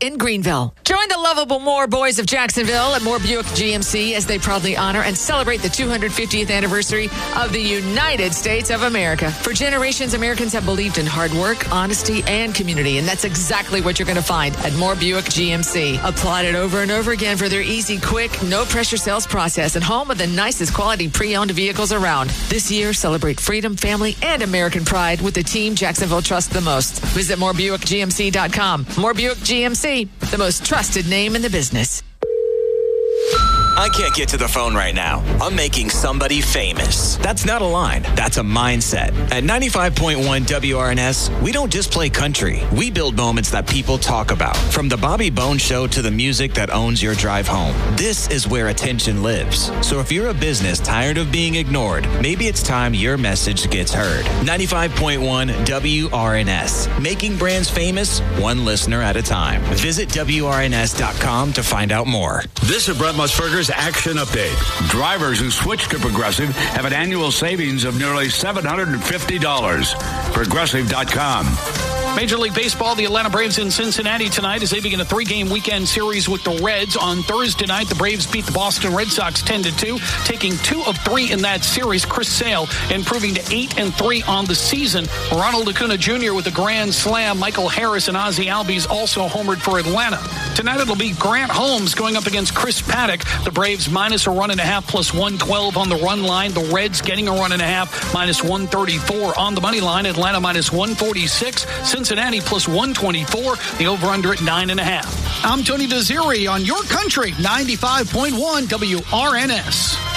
in Greenville. Join the lovable Moore Boys of Jacksonville at Moore Buick GMC as they proudly honor and celebrate the 250th anniversary of the United States of America. For generations, Americans have believed in hard work, honesty, and community, and that's exactly what you're going to find at Moore Buick GMC. Applauded over and over again for their easy, quick, no-pressure sales process and home of the nicest quality pre-owned vehicles around. This year, celebrate freedom, family, and American pride with the team Jacksonville trusts the most. Visit morebuickgmc.com. Moore Buick GMC, the most trusted name in the business. I can't get to the phone right now. I'm making somebody famous. That's not a line. That's a mindset. At 95.1 WRNS, we don't just play country. We build moments that people talk about. From the Bobby Bone Show to the music that owns your drive home. This is where attention lives. So if you're a business tired of being ignored, maybe it's time your message gets heard. 95.1 WRNS. Making brands famous, one listener at a time. Visit WRNS.com to find out more. This is Brett Musburger's Action Update. Drivers who switch to Progressive have an annual savings of nearly $750. Progressive.com. Major League Baseball, the Atlanta Braves in Cincinnati tonight as they begin a 3-game weekend series with the Reds. On Thursday night, the Braves beat the Boston Red Sox 10-2, taking 2 of 3 in that series. Chris Sale improving to 8-3 on the season. Ronald Acuna Jr. with a grand slam. Michael Harris and Ozzie Albies also homered for Atlanta. Tonight it'll be Grant Holmes going up against Chris Paddock. The Braves minus a run and a half plus 112 on the run line. The Reds getting a run and a half minus 134 on the money line. Atlanta minus 146. Cincinnati plus 124. The over-under at 9.5. I'm Tony Desiri on Your Country 95.1 WRNS.